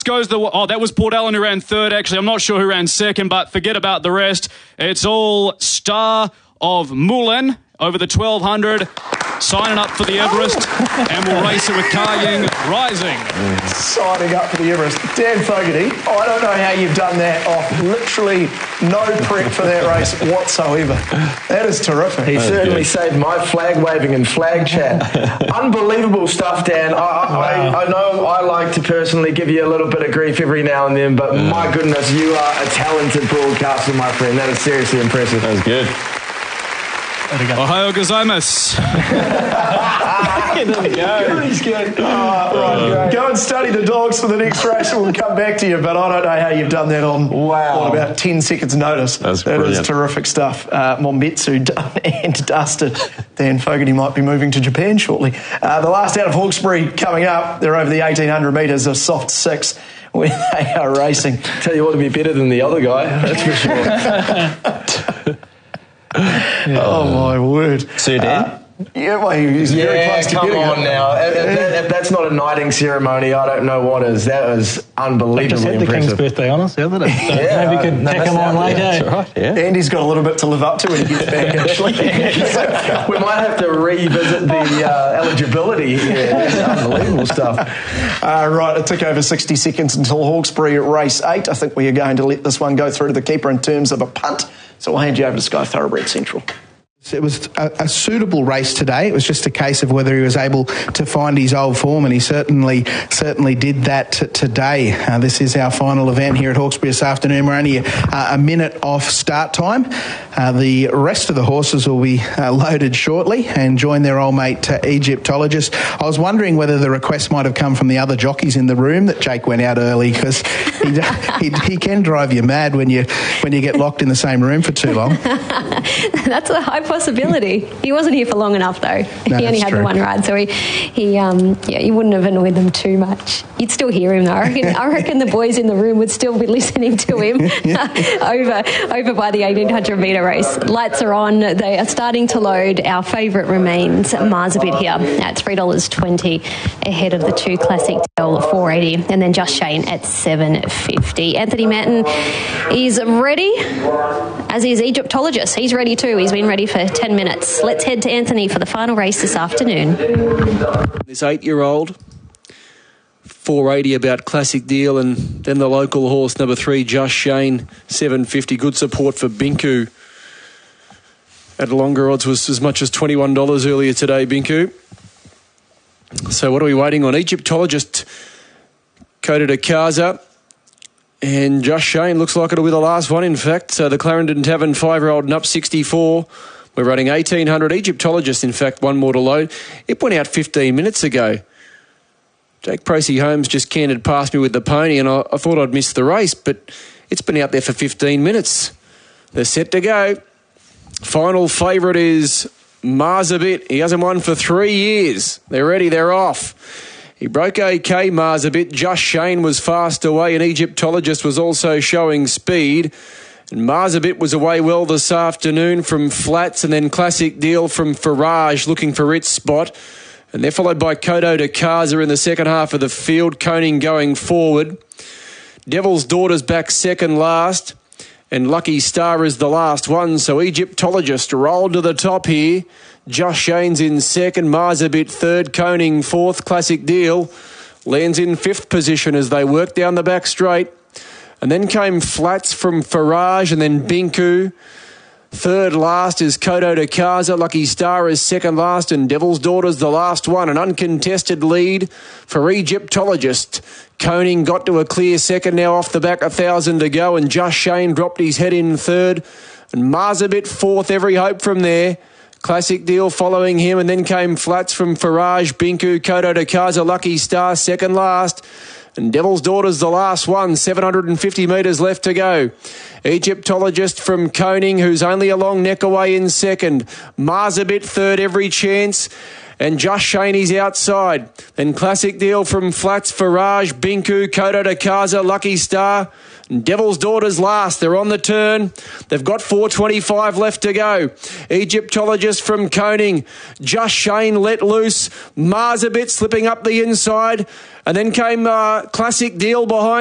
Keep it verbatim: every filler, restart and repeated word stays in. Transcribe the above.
Goes the oh that was Port Ellen who ran third. Actually, I'm not sure who ran second, but forget about the rest. It's all Star of Moulin over the twelve hundred, signing up for the Everest, oh. and we'll race it with Kaying Rising. Signing up for the Everest. Dan Fogarty, I don't know how you've done that off literally no prep for that race whatsoever. That is terrific. He certainly good. saved my flag waving and flag chat. Unbelievable stuff, Dan. I, I, wow. I, I know I like to personally give you a little bit of grief every now and then, but yeah. my goodness, you are a talented broadcaster, my friend. That is seriously impressive. That was good. Ohio gozaimasu. There we go. He's good. Oh, right, go and study the dogs for the next race and we'll come back to you, but I don't know how you've done that on wow. what, about ten seconds notice. That's that brilliant. is terrific stuff. Uh, Mombetsu done and dusted. Dan Fogarty might be moving to Japan shortly. Uh, the last out of Hawkesbury coming up. They're over the eighteen hundred metres, a soft six where they are racing. Tell you what, to be better than the other guy, that's for sure. Yeah. Oh my word! So Dan, uh, yeah, well, he's yeah, very close to come getting on it. now. If, if, that, if that's not a knighting ceremony, I don't know what is. That was unbelievably just had impressive. the King's birthday on us the other day, so yeah, maybe we could no, pick him on later. That's right. Yeah. Andy's got a little bit to live up to when he gets back. Actually, we might have to revisit the uh, eligibility here. It's unbelievable stuff. Uh, right, it took over sixty seconds until Hawkesbury at race eight. I think we are going to let this one go through to the keeper in terms of a punt. So I'll hand you over to Sky Thoroughbred Central. It was a, a suitable race today. It was just a case of whether he was able to find his old form, and he certainly certainly did that t- today. Uh, this is our final event here at Hawkesbury this afternoon. We're only a, a minute off start time. Uh, the rest of the horses will be uh, loaded shortly and join their old mate uh, Egyptologist. I was wondering whether the request might have come from the other jockeys in the room that Jake went out early, because he, he, he can drive you mad when you when you get locked in the same room for too long. That's a high possibility. He wasn't here for long enough, though. No, he only had true. the one ride, so he, he, um, yeah, he wouldn't have annoyed them too much. You'd still hear him, though. I reckon, I reckon the boys in the room would still be listening to him over, over by the eighteen hundred metre race. Lights are on. They are starting to load. Our favourite remains Marzabit here at three dollars twenty, ahead of the two Classic Deal four eighty, and then Just Shane at seven fifty. Anthony Manton is ready, as is Egyptologist. He's ready too. He's been ready for ten minutes. Let's head to Anthony for the final race this afternoon. This eight-year-old, four eighty about Classic Deal, and then the local horse, number three, Just Shane, seven fifty. Good support for Binku. At longer odds was as much as twenty-one dollars earlier today, Binku. So what are we waiting on? Egyptologist, Coda de Casa, and Just Shane looks like it'll be the last one, in fact. So the Clarendon Tavern five-year-old and up sixty-four. We're running eighteen hundred. Egyptologist, in fact, one more to load. It went out fifteen minutes ago. Jake Procey Holmes just cantered past me with the pony, and I, I thought I'd missed the race, but it's been out there for fifteen minutes. They're set to go. Final favourite is Marzabit. He hasn't won for three years. They're ready, they're off. He broke okay, Marzabit. Just Shane was fast away, and Egyptologist was also showing speed. And Marzabit was away well this afternoon from Flats, and then Classic Deal from Farage looking for its spot. And they're followed by Kodo de Casa in the second half of the field. Koning going forward. Devil's Daughter's back second last. And Lucky Star is the last one. So Egyptologist rolled to the top here. Just Shane's in second. Marzabit third. Koning fourth. Classic Deal lands in fifth position as they work down the back straight. And then came Flats from Farage, and then Binku. Third last is Kodo de Casa. Lucky Star is second last, and Devil's Daughter's the last one. An uncontested lead for Egyptologist. Koning got to a clear second now off the back, a thousand to go, and Just Shane dropped his head in third. And Marzabit fourth, every hope from there. Classic Deal following him, and then came Flats from Farage, Binku, Kodo de Casa, Lucky Star second last. And Devil's Daughter's the last one, seven hundred fifty metres left to go. Egyptologist from Koning, who's only a long neck away in second. Marzabit third, every chance. And Just Shane is outside. Then Classic Deal from Flats, Farage, Binku, Kodo de Casa, Lucky Star. Devil's Daughters last. They're on the turn. They've got four twenty-five left to go. Egyptologist from Koning. Just Shane let loose. Mars a bit slipping up the inside. And then came uh, Classic Deal behind.